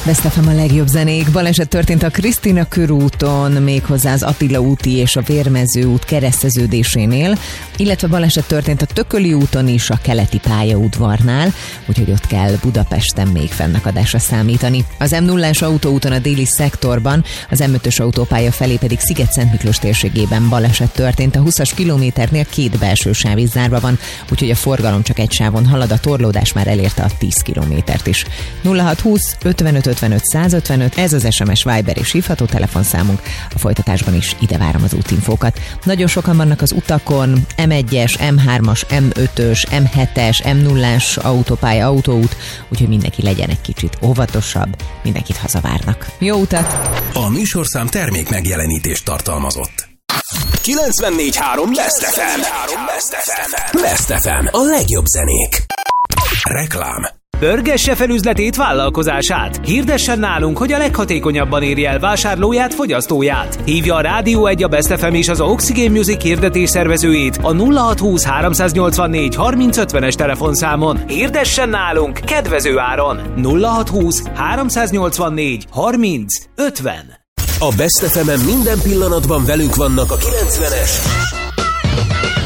Best FM a legjobb zenék. Baleset történt a Krisztina körúton, méghozzá az Attila úti és a Vérmező út kereszteződésénél, illetve baleset történt a Tököli úton is, a keleti pályaudvarnál, úgyhogy ott kell Budapesten még fennakadásra számítani. Az M0-as autóúton a déli szektorban, az M5-ös autópálya felé pedig Sziget-Szent Miklós térségében baleset történt. A 20-as kilométernél 2 belső sáv is zárva van, úgyhogy a forgalom csak egy sávon halad, a torlódás már elérte a 10 kilométert is. 0620 55 55 155, ez az SMS, Viber és hívható telefonszámunk. A folytatásban is ide várom az útinfókat. Nagyon sokan vannak az utakon, M1-es, M3-as, M5-ös, M7-es, M0-as autópálya, autóút, úgyhogy mindenki legyen egy kicsit óvatosabb, mindenkit hazavárnak. Jó utat! A műsorszám termék megjelenítést tartalmazott. 94.3 Best FM. Best FM. A legjobb zenék. Reklám. Pörgesse fel üzletét, vállalkozását. Hirdessen nálunk, hogy a leghatékonyabban érje el vásárlóját, fogyasztóját. Hívja a Rádió 1, a Best FM és az Oxygen Music hirdetés szervezőjét a 0620 384 3050-es telefonszámon. Hirdessen nálunk kedvező áron. 0620 384 3050. A Best FM-en minden pillanatban velünk vannak a 90-es